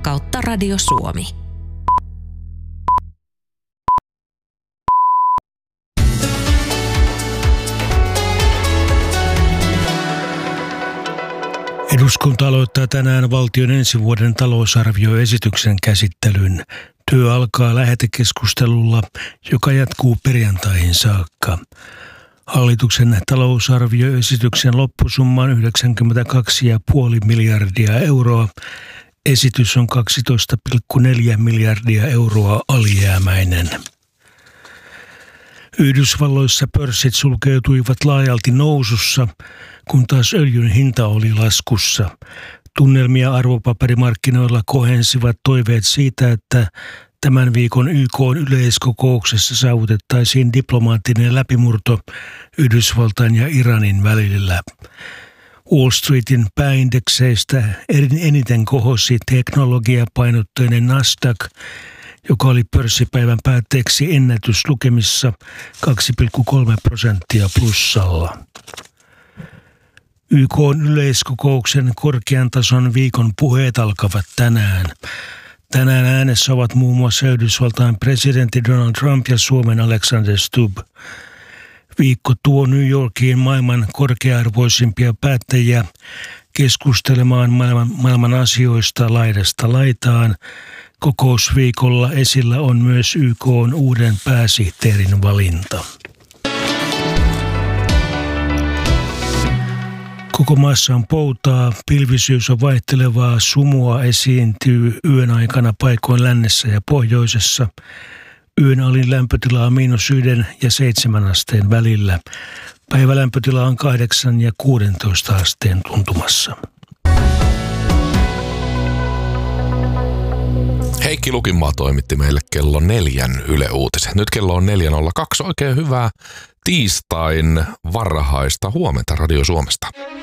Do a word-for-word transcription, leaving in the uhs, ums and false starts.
kautta Radio Suomi. Eduskunta aloittaa tänään valtion ensi vuoden talousarvioesityksen käsittelyn. Työ alkaa lähetekeskustelulla, joka jatkuu perjantaihin saakka. Hallituksen talousarvioesityksen loppusumma on yhdeksänkymmentäkaksi pilkku viisi miljardia euroa. Esitys on kaksitoista pilkku neljä miljardia euroa alijäämäinen. Yhdysvalloissa pörssit sulkeutuivat laajalti nousussa, kun taas öljyn hinta oli laskussa. Tunnelmia arvopaperimarkkinoilla kohensivat toiveet siitä, että tämän viikon Y K:n yleiskokouksessa saavutettaisiin diplomaattinen läpimurto Yhdysvaltain ja Iranin välillä. Wall Streetin pääindekseistä eniten kohosi teknologiapainotteinen Nasdaq, joka oli pörssipäivän päätteeksi ennätyslukemissa kaksi pilkku kolme prosenttia plussalla. Y K:n yleiskokouksen korkean tason viikon puheet alkavat tänään. Tänään äänessä ovat muun muassa Yhdysvaltain presidentti Donald Trump ja Suomen Alexander Stubb. Viikko tuo New Yorkiin maailman korkea-arvoisimpia päättäjiä keskustelemaan maailman, maailman asioista laidasta laitaan. Kokousviikolla esillä on myös Y K:n uuden pääsihteerin valinta. Koko maassa on poutaa, pilvisyys on vaihtelevaa, sumua esiintyy yön aikana paikoin lännessä ja pohjoisessa. Yön alin lämpötila on miinus yhden ja seitsemän asteen välillä. Päivälämpötila on kahdeksan ja kuudentoista asteen tuntumassa. Heikki Lukinmaa toimitti meille kello neljän Yle Uutiset. Nyt kello on neljä nolla kaksi. Oikein hyvää tiistain varhaista huomenta Radio Suomesta.